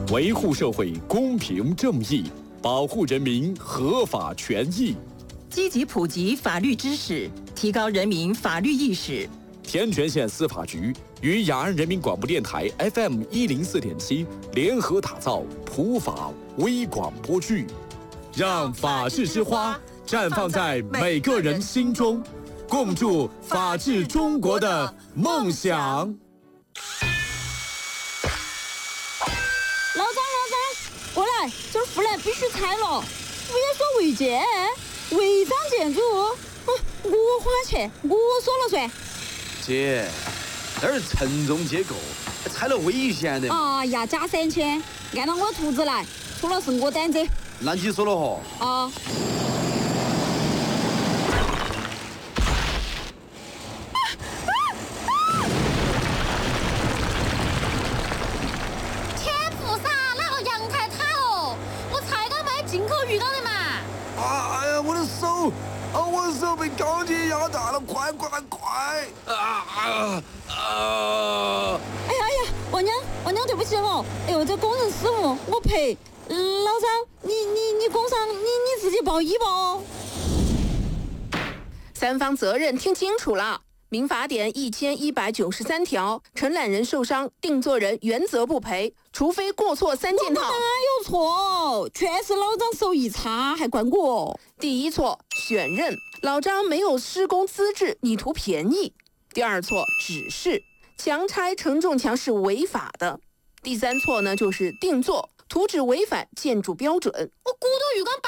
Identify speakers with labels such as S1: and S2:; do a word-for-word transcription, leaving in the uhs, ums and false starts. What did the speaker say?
S1: 维护社会公平正义，保护人民合法权益，
S2: 积极普及法律知识，提高人民法律意识。
S1: 天全县司法局与雅安人民广播电台 F M 一零四点七联合打造普法微广播剧，让法治之花绽放在每个人心中，共筑法治中国的梦想。
S3: 老张，老张，过来，这儿护栏必须拆了。不要说违建，违章建筑，嗯，我花钱，我说了算。
S4: 姐，那是承重结构，拆了危险的。
S3: 哎呀，加三千，按照我图纸来，除了是我担责。
S4: 那你说了哈？
S3: 啊。
S5: 鱼缸的嘛！
S4: 啊！哎呀，我的手！啊，我的手被钢筋压大了！快快快！啊啊啊！
S3: 哎呀哎呀，王娘，王娘，对不起哦！哎呦，这工人失误，我赔。老张，你你你工伤，你你自己报医吧哦。
S6: 三方责任听清楚了。民法典一千一百九十三条，承揽人受伤，定作人原责不赔，除非过错三件套。
S3: 我哪有错？全是老张手艺差，还怪我。
S6: 第一错，选任，老张没有施工资质，你图便宜。第二错，指示，强拆承重墙是违法的。第三错呢，就是定做，图纸违反建筑标准。
S5: 我骨头鱼缸